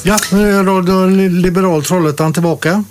Ja, nu är då liberal Trollhättan tillbaka.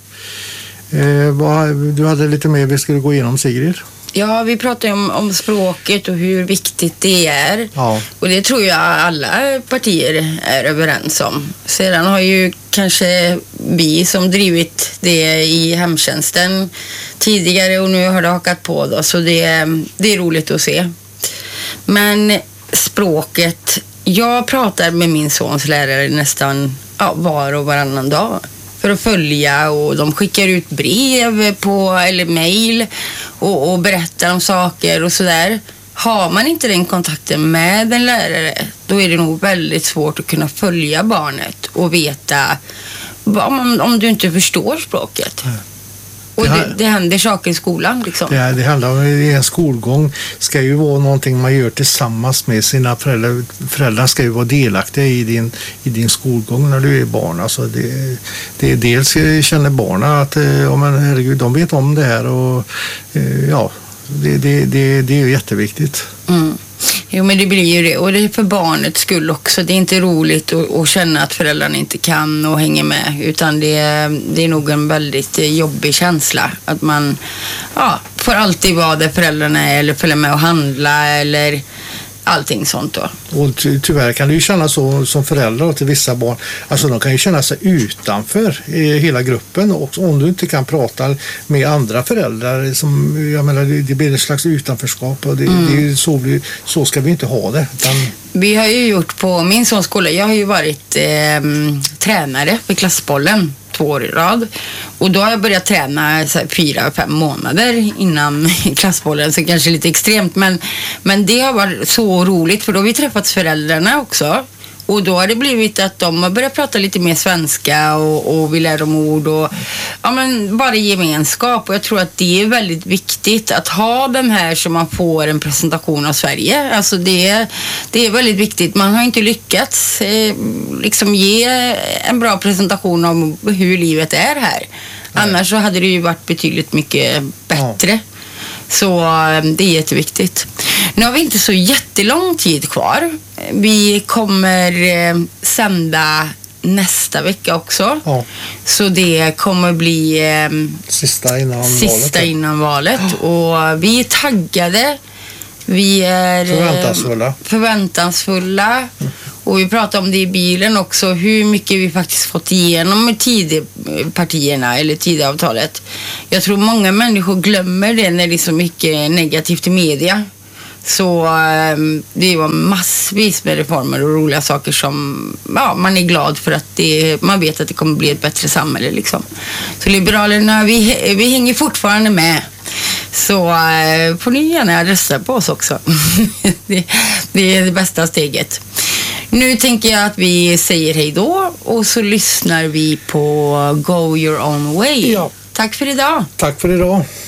Du hade lite mer vi skulle gå igenom, Sigrid. Ja, vi pratar ju om språket och hur viktigt det är. Ja. Och det tror jag alla partier är överens om. Sedan har ju kanske vi som drivit det i hemtjänsten tidigare och nu har det hakat på då. Så det är roligt att se. Men språket, jag pratar med min sons lärare nästan var och varannan dag för att följa, och de skickar ut brev eller mejl och berättar om saker och sådär. Har man inte den kontakten med en lärare, då är det nog väldigt svårt att kunna följa barnet och veta om du inte förstår språket. Och det händer saker i skolan liksom. Det handlar om en skolgång ska ju vara någonting man gör tillsammans med sina föräldrar. Föräldrar ska ju vara delaktiga i din skolgång när du är barn. Alltså det dels känner barnen att herregud, de vet om det här, och det är ju jätteviktigt. Mm. Jo, men det blir ju det. Och det är för barnets skull också. Det är inte roligt att känna att föräldrarna inte kan och hänger med. Utan det är nog en väldigt jobbig känsla. Att man får alltid vara där föräldrarna är, eller följa med och handla eller allting sånt då. Och tyvärr kan det ju kännas så som föräldrar till vissa barn. Alltså de kan ju känna sig utanför hela gruppen, och om du inte kan prata med andra föräldrar, det blir ett slags utanförskap, och det är så ska vi inte ha det. Vi har ju gjort på min sons skola, jag har ju varit tränare för klassbollen 2 år i rad. Och då har jag börjat träna 4-5 månader innan klassbollen, så kanske lite extremt. Men det har varit så roligt, för då har vi träffat föräldrarna också. Och då har det blivit att de har börjat prata lite mer svenska och vi lär dem ord och bara gemenskap. Och jag tror att det är väldigt viktigt att ha den här, så man får en presentation av Sverige. Alltså det är väldigt viktigt. Man har inte lyckats ge en bra presentation om hur livet är här. Annars så hade det ju varit betydligt mycket bättre. Ja. Så det är jätteviktigt. Nu har vi inte så jättelång tid kvar. Vi kommer sända nästa vecka också. Ja. Så det kommer bli sista innan valet. Och vi är taggade. Vi är förväntansfulla. Och vi pratar om det i bilen också, hur mycket vi faktiskt fått igenom med Tidöpartierna eller Tidöavtalet. Jag tror många människor glömmer det när det är så mycket negativt i media. Så det var massvis med reformer och roliga saker som man är glad för att man vet att det kommer bli ett bättre samhälle liksom. Så Liberalerna, vi hänger fortfarande med. Så får ni gärna rösta på oss också. Det är det bästa steget. Nu tänker jag att vi säger hej då, och så lyssnar vi på Go Your Own Way. Ja. Tack för idag. Tack för idag.